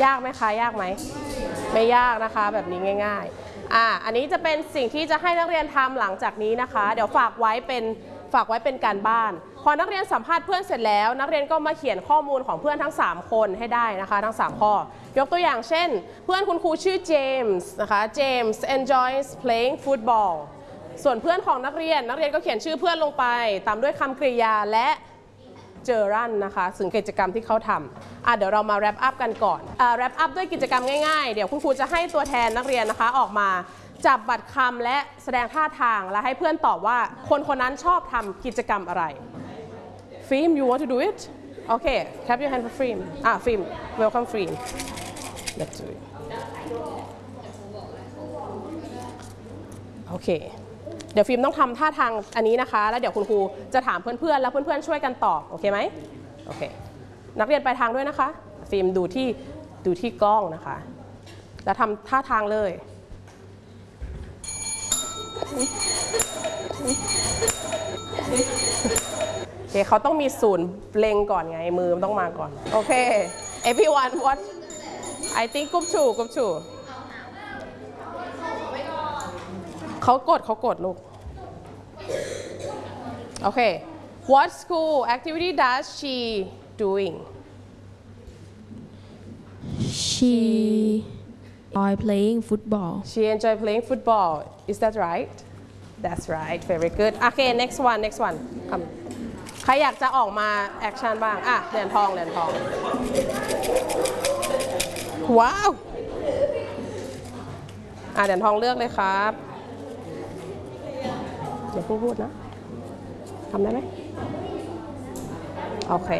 ยากไหมคะยากไหมไม่ยากนะคะแบบนี้ง่ายๆอันนี้จะเป็นสิ่งที่จะให้นักเรียนทำหลังจากนี้นะคะเดี๋ยวฝากไว้เป็นการบ้านพอนักเรียนสัมภาษณ์เพื่อนเสร็จแล้วนักเรียนก็มาเขียนข้อมูลของเพื่อนทั้ง3คนให้ได้นะคะทั้ง3ข้อยกตัวอย่างเช่นเพื่อนคุณครูชื่อเจมส์นะคะ James enjoys playing football ส่วนเพื่อนของนักเรียนก็เขียนชื่อเพื่อนลงไปตามด้วยคำกริยาและเจอรันนะคะถึงกิจกรรมที่เขาทำเดี๋ยวเรามา wrap up กันก่อนwrap up ด้วยกิจกรรมง่ายๆเดี๋ยวคุณครูจะให้ตัวแทนนักเรียนนะคะออกมาจับบัตรคำและแสดงท่าทางและให้เพื่อนตอบว่าคนนั้นชอบทำกิจกรรมอะไรฟิล์ม you want to do it okay clap your hand for ฟิล์มฟิล์ม welcome ฟิล์ม let's do it โอเคเดี๋ยวฟิล์มต้องทำท่าทางอันนี้นะคะแล้วเดี๋ยวคุณครูจะถามเพื่อนๆแล้วเพื่อนๆช่วยกันตอบโอเคไหมโอเคนักเรียนไปทางด้วยนะคะฟิล์มดูที่กล้องนะคะแล้วทำท่าทางเลยโอเคเขาต้องมีศูนย์เล็งก่อนไงมือมันต้องมาก่อนโอเค everyone what I think group 2เขากดลูกโอเค what school activity does she doing she enjoy playing football she enjoy playing football is that right that's right very good okay next one ใครอยากจะออกมาแอคชั่นบ้างเหรียญทองว้าวเหรียญทองเลือกเลยครับเดี๋ยวพูดนะทำได้ไหมโอเค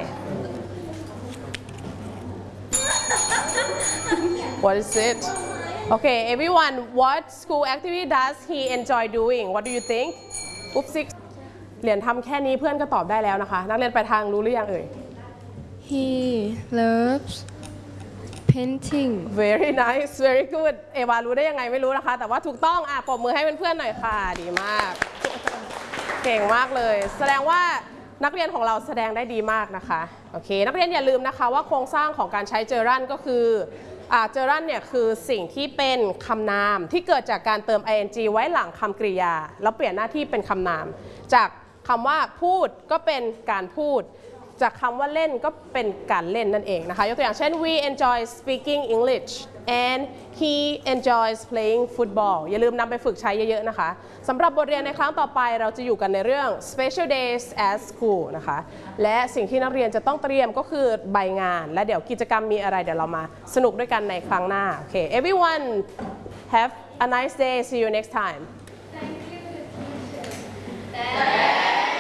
What is it Okay everyone what school activity does he enjoy doing What do you think Group 6เหรียญทำแค่นี้เพื่อนก็ตอบได้แล้วนะคะนักเรียนไปทางรู้หรือยังเอ่ย He loves painting Very nice very good เอวารู้ได้ยังไงไม่รู้นะคะแต่ว่าถูกต้องปรบมือให้เพื่อนๆหน่อยค่ะดีมากเก่งมากเลยแสดงว่านักเรียนของเราแสดงได้ดีมากนะคะโอเคนักเรียนอย่าลืมนะคะว่าโครงสร้างของการใช้เจอรันก็คือเจอรันเนี่ยคือสิ่งที่เป็นคำนามที่เกิดจากการเติม ing ไว้หลังคำกริยาแล้วเปลี่ยนหน้าที่เป็นคำนามจากคำว่าพูดก็เป็นการพูดจากคำว่าเล่นก็เป็นการเล่นนั่นเองนะคะยกตัวอย่างเช่น we enjoy speaking English and he enjoys playing football อย่าลืมนำไปฝึกใช้เยอะๆนะคะสำหรับบทเรียนในครั้งต่อไปเราจะอยู่กันในเรื่อง special days at school นะคะและสิ่งที่นักเรียนจะต้องเตรียมก็คือใบงานและเดี๋ยวกิจกรรมมีอะไรเดี๋ยวเรามาสนุกด้วยกันในครั้งหน้าโอเค everyone have a nice day see you next time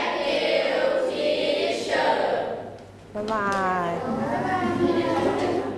Bye bye.